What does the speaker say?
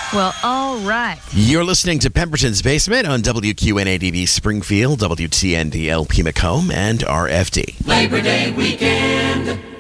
Well, all right. You're listening to Pemberton's Basement on WQNADB Springfield, WTNDLP Macomb, and RFD. Labor Day weekend.